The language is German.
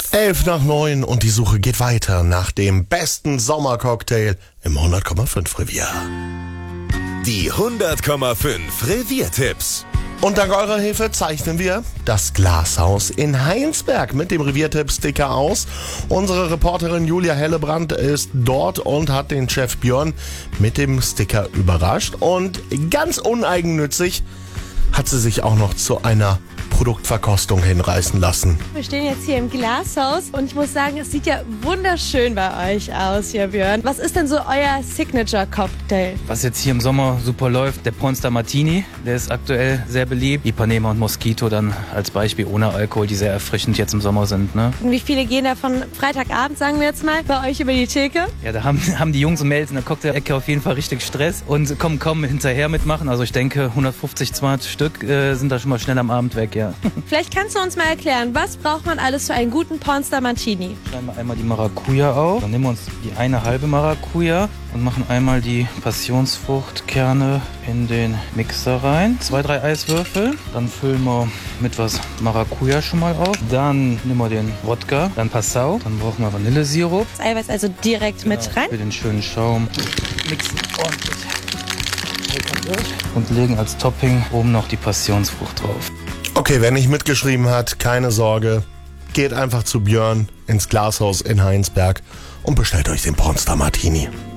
11:09 und die Suche geht weiter nach dem besten Sommercocktail im 100,5 Revier. Die 100,5 Reviertipps. Und dank eurer Hilfe zeichnen wir das Glashaus in Heinsberg mit dem Reviertipp-Sticker aus. Unsere Reporterin Julia Hellebrand ist dort und hat den Chef Björn mit dem Sticker überrascht. Und ganz uneigennützig hat sie sich auch noch zu einer Produktverkostung hinreißen lassen. Wir stehen jetzt hier im Glashaus und ich muss sagen, es sieht ja wunderschön bei euch aus hier, Björn. Was ist denn so euer Signature-Cocktail? Was jetzt hier im Sommer super läuft, der Pornstar Martini, der ist aktuell sehr beliebt. Ipanema und Mosquito dann als Beispiel ohne Alkohol, die sehr erfrischend jetzt im Sommer sind. Ne? Und wie viele gehen da von Freitagabend, sagen wir jetzt mal, bei euch über die Theke? Ja, da haben die Jungs und Mädels in der Cocktail-Ecke auf jeden Fall richtig Stress und kommen kaum hinterher mitmachen. Also ich denke, 150, 200 Stück sind da schon mal schnell am Abend weg, ja. Vielleicht kannst du uns mal erklären, was braucht man alles für einen guten Pornstar Martini? Schneiden wir einmal die Maracuja auf. Dann nehmen wir uns die eine halbe Maracuja und machen einmal die Passionsfruchtkerne in den Mixer rein. 2, 3 Eiswürfel. Dann füllen wir mit was Maracuja schon mal auf. Dann nehmen wir den Wodka, dann Passau. Dann brauchen wir Vanillesirup. Das Eiweiß also direkt mit rein. Für den schönen Schaum. Mixen ordentlich. Und legen als Topping oben noch die Passionsfrucht drauf. Okay, wer nicht mitgeschrieben hat, keine Sorge. Geht einfach zu Björn ins Glashaus in Heinsberg und bestellt euch den Pornstar Martini.